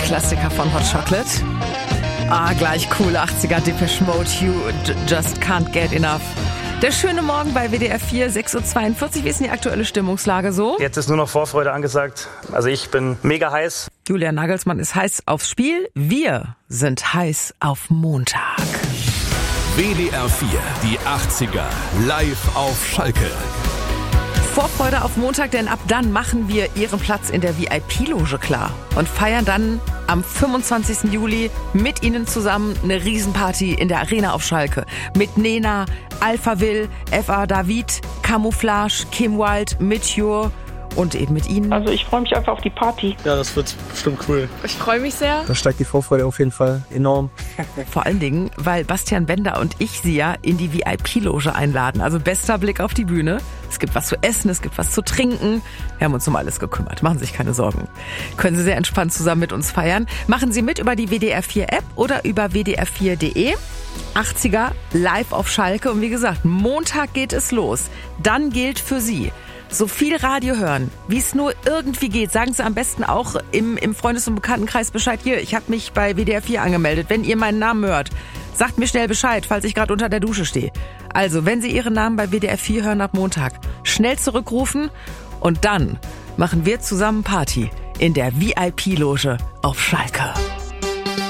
Klassiker von Hot Chocolate. Gleich coole 80er Depeche Mode, You Just Can't Get Enough. Der schöne Morgen bei WDR 4, 6.42 Uhr. Wie ist denn die aktuelle Stimmungslage so? Jetzt ist nur noch Vorfreude angesagt. Also ich bin mega heiß. Julia Nagelsmann ist heiß aufs Spiel. Wir sind heiß auf Montag. WDR 4, die 80er, live auf Schalke. Vorfreude auf Montag, denn ab dann machen wir Ihren Platz in der VIP-Loge klar und feiern dann am 25. Juli mit Ihnen zusammen eine Riesenparty in der Arena auf Schalke. Mit Nena, Alphaville, F.A. David, Camouflage, Kim Wilde, Meteor und eben mit Ihnen. Also ich freue mich einfach auf die Party. Ja, das wird bestimmt cool. Ich freue mich sehr. Da steigt die Vorfreude auf jeden Fall enorm. Vor allen Dingen, weil Bastian Bender und ich Sie ja in die VIP-Loge einladen. Also bester Blick auf die Bühne. Es gibt was zu essen, es gibt was zu trinken. Wir haben uns um alles gekümmert. Machen Sie sich keine Sorgen. Können Sie sehr entspannt zusammen mit uns feiern. Machen Sie mit über die WDR 4 App oder über wdr4.de. 80er live auf Schalke. Und wie gesagt, Montag geht es los. Dann gilt für Sie: so viel Radio hören, wie es nur irgendwie geht. Sagen Sie am besten auch im Freundes- und Bekanntenkreis Bescheid. Hier, ich habe mich bei WDR 4 angemeldet. Wenn ihr meinen Namen hört, sagt mir schnell Bescheid, falls ich gerade unter der Dusche stehe. Also, wenn Sie Ihren Namen bei WDR 4 hören ab Montag, schnell zurückrufen und dann machen wir zusammen Party in der VIP-Loge auf Schalke.